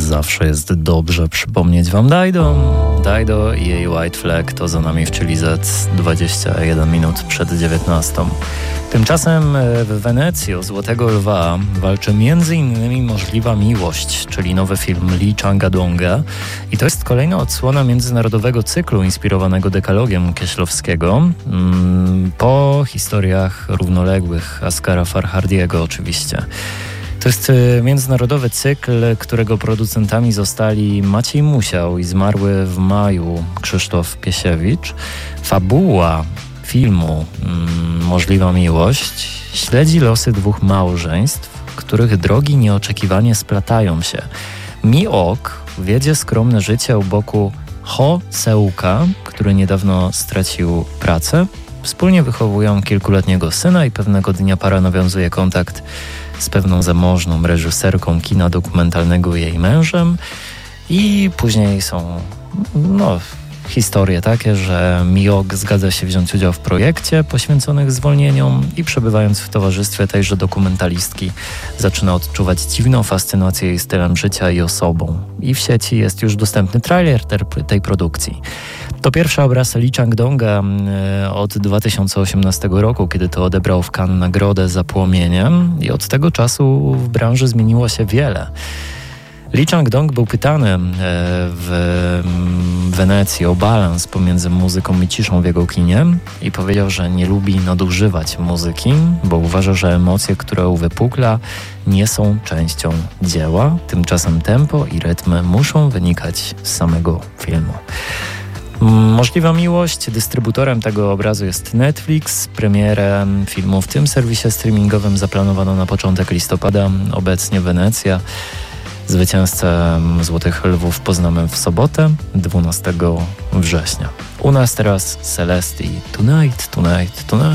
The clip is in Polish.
Zawsze jest dobrze przypomnieć wam Dido i jej White Flag to za nami w Chili Z 21 minut przed 19. Tymczasem w Wenecji o Złotego Lwa walczy m.in. Możliwa miłość, czyli nowy film Lee Chang-donga i to jest kolejna odsłona międzynarodowego cyklu inspirowanego dekalogiem Kieślowskiego po historiach równoległych Asghara Farhadiego oczywiście. To jest międzynarodowy cykl, którego producentami zostali Maciej Musiał i zmarły w maju Krzysztof Piesiewicz. Fabuła filmu Możliwa miłość śledzi losy dwóch małżeństw, których drogi nieoczekiwanie splatają się. Mi-ok wiedzie skromne życie u boku Ho Seuka, który niedawno stracił pracę. Wspólnie wychowują kilkuletniego syna i pewnego dnia para nawiązuje kontakt z pewną zamożną reżyserką kina dokumentalnego jej mężem i później są historie takie, że Mi-ok zgadza się wziąć udział w projekcie poświęconych zwolnieniom i przebywając w towarzystwie tejże dokumentalistki zaczyna odczuwać dziwną fascynację jej stylem życia i osobą. I w sieci jest już dostępny trailer tej produkcji. To pierwszy obraz Lee Chang-donga od 2018 roku, kiedy to odebrał w Cannes nagrodę za Płomieniem i od tego czasu w branży zmieniło się wiele. Lee Chang-dong był pytany w Wenecji o balans pomiędzy muzyką i ciszą w jego kinie i powiedział, że nie lubi nadużywać muzyki, bo uważa, że emocje, które uwypukla, nie są częścią dzieła. Tymczasem tempo i rytmy muszą wynikać z samego filmu. Możliwa miłość. Dystrybutorem tego obrazu jest Netflix. Premierę filmu w tym serwisie streamingowym zaplanowano na początek listopada. Obecnie Wenecja. Zwycięzcę Złotych Lwów poznamy w sobotę, 12 września. U nas teraz Celesti. Tonight.